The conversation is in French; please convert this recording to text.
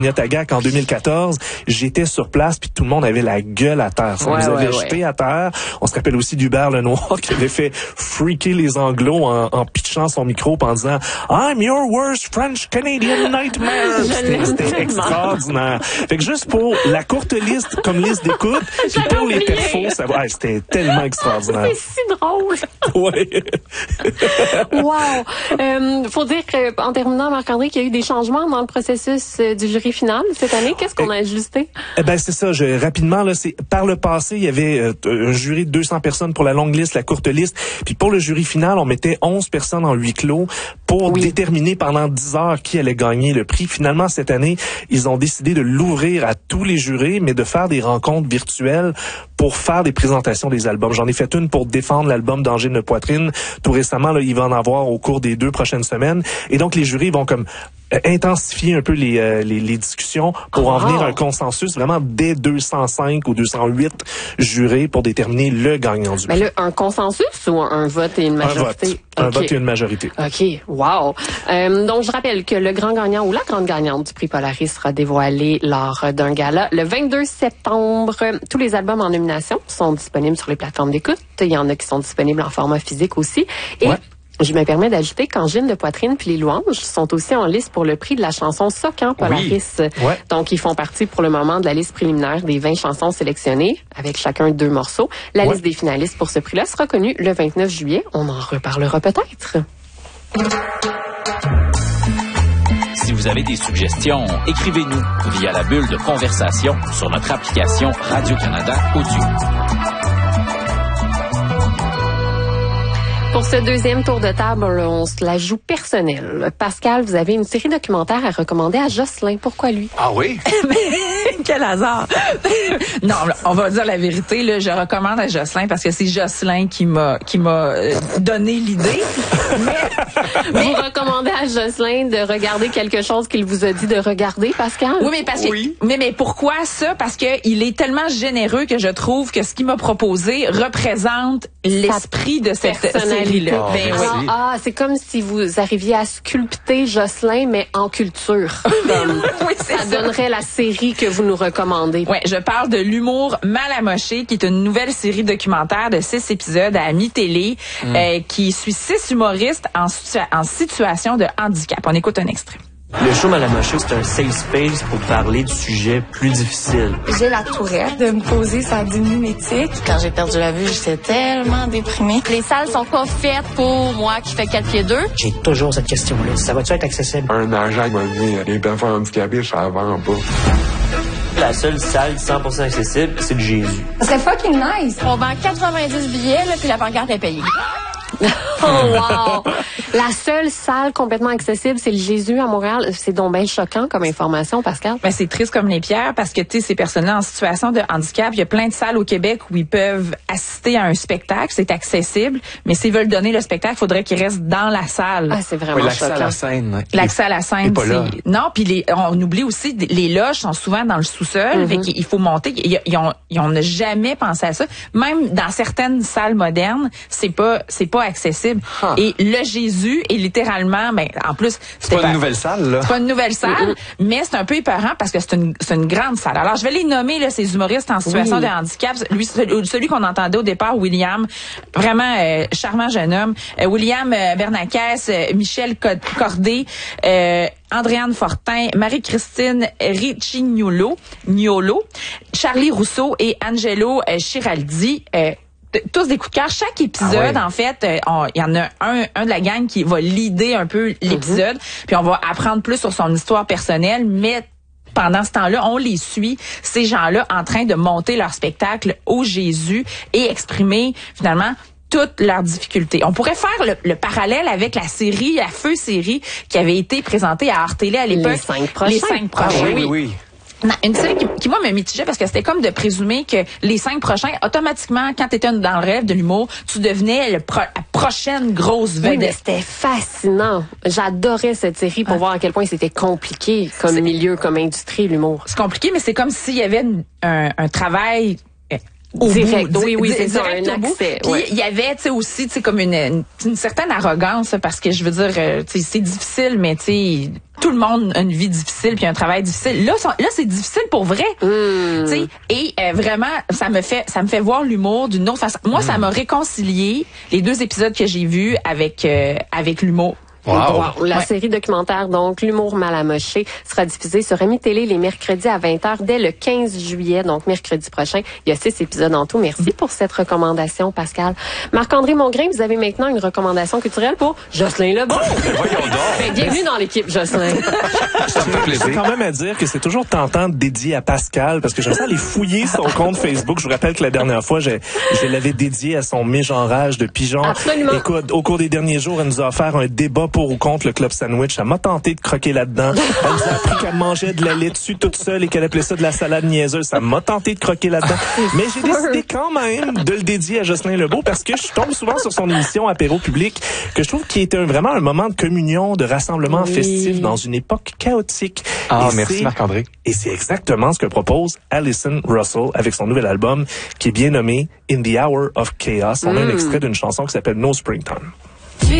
Tagac en 2014, j'étais sur place puis tout le monde avait la gueule à terre. Ça nous avait jeté à terre. On se rappelle aussi d'Hubert Lenoir qui avait fait freaker les Anglos en pitchant son micro en disant I'm your worst French Canadian nightmare. C'était extraordinaire. Fait que juste pour la courte liste comme liste d'écoute, puis pour les perfos, ça va. C'était tellement extraordinaire. C'est si drôle. Ouais. Wow. Faut dire qu'en terminant, Marc-André, qu'il y a eu des changements dans le processus du jury final cette année. Qu'est-ce qu'on a ajusté? C'est ça. Rapidement, là, par le passé, il y avait un jury de 200 personnes pour la longue liste, la courte liste. Puis pour le jury final, on mettait 11 personnes en huis clos pour déterminer pendant 10 heures qui allait gagner le prix. Finalement, cette année, ils ont décidé de l'ouvrir à tous les jurés, mais de faire des rencontres virtuelles pour faire des présentations des albums. J'en ai fait une pour défendre l'album d'Angine de poitrine. Tout récemment, là, il va en avoir au cours des 2 prochaines semaines. Et donc, les jurys vont comme intensifier un peu les discussions pour en venir à un consensus vraiment dès 205 ou 208 jurés pour déterminer le gagnant du prix. Mais là, un consensus ou un vote et une majorité? Un vote et une majorité. OK. Wow. Donc, je rappelle que le grand gagnant ou la grande gagnante du prix Polaris sera dévoilé lors d'un gala le 22 septembre. Tous les albums en nomination sont disponibles sur les plateformes d'écoute. Il y en a qui sont disponibles en format physique aussi. Et je me permets d'ajouter qu'Angine de poitrine puis les louanges sont aussi en liste pour le prix de la chanson Socan Polaris. Donc, ils font partie pour le moment de la liste préliminaire des 20 chansons sélectionnées, avec chacun 2 morceaux. La liste des finalistes pour ce prix-là sera connue le 29 juillet. On en reparlera peut-être. Si vous avez des suggestions, écrivez-nous via la bulle de conversation sur notre application Radio-Canada Audio. Pour ce deuxième tour de table, on se la joue personnelle. Pascal, vous avez une série documentaire à recommander à Jocelyn. Pourquoi lui? Ah oui? Quel hasard! Non, on va dire la vérité, là, je recommande à Jocelyn parce que c'est Jocelyn qui m'a donné l'idée. Vous recommandez à Jocelyn de regarder quelque chose qu'il vous a dit de regarder, Pascal? Oui, mais parce que, mais pourquoi ça? Parce que il est tellement généreux que je trouve que ce qu'il m'a proposé représente l'esprit de cette série-là. C'est comme si vous arriviez à sculpter Jocelyn, mais en culture. Ça donnerait la série que vous nous recommandez. Oui, je parle de L'humour mal amoché, qui est une nouvelle série documentaire de 6 épisodes à Mi-Télé, qui suit 6 humoristes en situation de handicap. On écoute un extrait. Le show Mal amoché, c'est un safe space pour parler de sujets plus difficiles. J'ai la tourette. De me poser, ça diminue mes tics. Quand j'ai perdu la vue, j'étais tellement déprimée. Les salles sont pas faites pour moi qui fais 4 pieds 2. J'ai toujours cette question-là. Ça va-tu être accessible? Un agent m'a dit, les personnes handicapées, ça vend pas. La seule salle 100% accessible, c'est le Jésus. C'est fucking nice. On vend 90 billets, là, puis la pancarte est payée. Oh wow! La seule salle complètement accessible, c'est le Jésus à Montréal. C'est donc bien choquant comme information, Pascal. Ben, c'est triste comme les pierres parce que, tu sais, ces personnes-là en situation de handicap, il y a plein de salles au Québec où ils peuvent assister à un spectacle, c'est accessible, mais s'ils veulent donner le spectacle, il faudrait qu'ils restent dans la salle. Ah, c'est vraiment l'accès choquant. à la scène. L'accès à la scène, c'est... Non, puis on oublie aussi, les loges sont souvent dans le sous-sol, fait qu'il faut monter. On n'a jamais pensé à ça. Même dans certaines salles modernes, c'est pas accessible. Et le Jésus est littéralement, en plus, c'est pas une nouvelle salle, là. C'est pas une nouvelle salle, mais c'est un peu épeurant parce que c'est une grande salle. Alors, je vais les nommer, là, ces humoristes en situation de handicap. Lui, celui qu'on entendait au départ, William, vraiment charmant jeune homme. William Bernakes, Michel Corday, Andréane Fortin, Marie-Christine Riccignolo, Charlie Rousseau et Angelo Chiraldi. Tous des coups de cœur. Chaque épisode, en fait, il y en a un de la gang qui va leader un peu l'épisode, puis on va apprendre plus sur son histoire personnelle, mais pendant ce temps-là, on les suit, ces gens-là, en train de monter leur spectacle au Jésus et exprimer, finalement, toutes leurs difficultés. On pourrait faire le parallèle avec la feu série qui avait été présentée à Arte-Télé à l'époque. Les 5 prochains. Oui. Non, une série qui moi me mitigait parce que c'était comme de présumer que les 5 prochains, automatiquement, quand tu étais dans le rêve de l'humour, tu devenais la prochaine grosse vedette. Oui, mais c'était fascinant. J'adorais cette série pour voir à quel point c'était compliqué comme milieu, comme industrie, l'humour. C'est compliqué, mais c'est comme s'il y avait un travail direct. bout. Oui, c'est ça, direct un au bout. accès. Puis Ouais. il y avait, tu sais, aussi, tu sais, comme une certaine arrogance, parce que je veux dire, tu sais, c'est difficile, mais tu sais, tout le monde a une vie difficile puis un travail difficile. Là, c'est difficile pour vrai. Tu sais, et vraiment, ça me fait voir l'humour d'une autre façon. Moi, ça m'a réconcilié les 2 épisodes que j'ai vus avec l'humour. Wow. La série documentaire, donc, L'humour mal amoché, sera diffusée sur Ami Télé les mercredis à 20h dès le 15 juillet, donc mercredi prochain. Il y a 6 épisodes en tout. Merci pour cette recommandation, Pascal. Marc-André Mongrain, vous avez maintenant une recommandation culturelle pour Jocelyn Lebon. Voyons donc. Bienvenue dans l'équipe, Jocelyn. Ça me fait plaisir. J'ai quand même à dire que c'est toujours tentant de dédier à Pascal parce que j'aime ça aller fouiller son compte Facebook. Je vous rappelle que la dernière fois, je l'avais dédié à son mégenrage de pigeons. Absolument. Écoute, au cours des derniers jours, elle nous a offert un débat pour ou contre le Club Sandwich. Elle m'a tenté de croquer là-dedans. Elle nous a appris qu'elle mangeait de la laitue toute seule et qu'elle appelait ça de la salade niaiseuse. Ça m'a tenté de croquer là-dedans. Mais j'ai décidé quand même de le dédier à Jocelyn Lebeau parce que je tombe souvent sur son émission Apéro Public que je trouve qui était vraiment un moment de communion, de rassemblement festif dans une époque chaotique. Ah, Et merci c'est- Marc-André. Et c'est exactement ce que propose Alison Russell avec son nouvel album qui est bien nommé In the Hour of Chaos. On a un extrait d'une chanson qui s'appelle No Springtime.